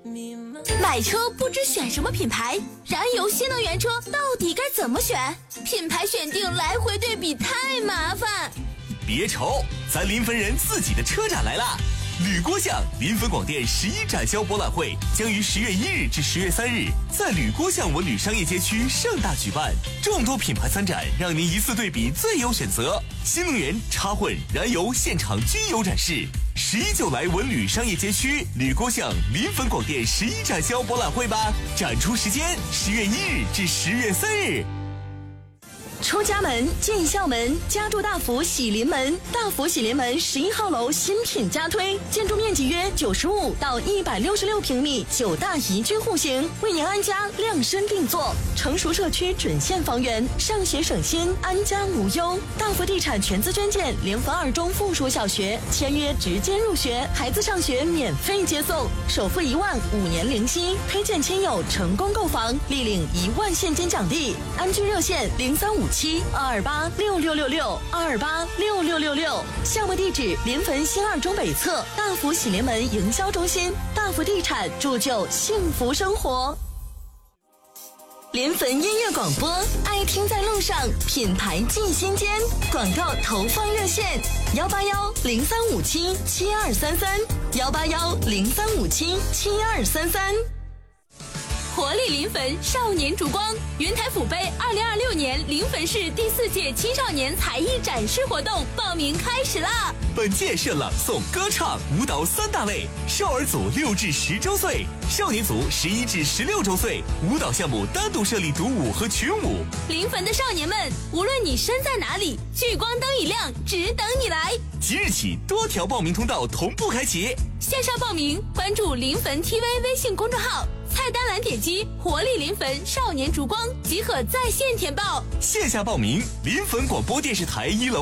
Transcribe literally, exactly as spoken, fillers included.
买车不知选什么品牌，燃油新能源车到底该怎么选？品牌选定来回对比太麻烦。 别愁，咱临汾人自己的车展来啦！吕郭巷临汾广电十一展销博览会将于十月一日至十月三日在吕郭巷文旅商业街区盛大举办，众多品牌参展，让您一次对比最有选择。新能源、插混、燃油现场均有展示。十一就来文旅商业街区吕郭巷临汾广电十一展销博览会吧！展出时间十月一日至十月三日。 出家门进校门，家住大福喜临门。大福喜临门十一号楼新品加推，建筑面积约九十五到一百六十六平米，九大宜居户型，为您安家量身定做。成熟社区准现房源，上学省心，安家无忧。大福地产全资捐建临汾二中附属小学，签约直接入学，孩子上学免费接送，首付一万，五年零息，推荐亲友成功购房，立领一万现金奖励。安居热线零三五七二二八六六六六二二八六六六六，项目地址临汾新二中北侧大福喜临门营销中心。大福地产铸就幸福生活。临汾音乐广播，爱听在路上，品牌进心间。广告投放热线：幺八幺零三五七七二三三，幺八幺零三五七七二三三。 活力临汾少年烛光云台府杯二零二六年临汾市第四届青少年才艺展示活动报名开始啦！ 本届设朗诵、歌唱、舞蹈三大类，少儿组六至十周岁，少年组十一至十六周岁。舞蹈项目单独设立独舞和群舞。 临汾的少年们，无论你身在哪里，聚光灯一亮，只等你来。 即日起，多条报名通道同步开启。 线上报名，关注临汾 T V 微信公众号。菜单栏点击活力临汾少年烛光即可在线填报。 线下报名，临汾广播电视台一楼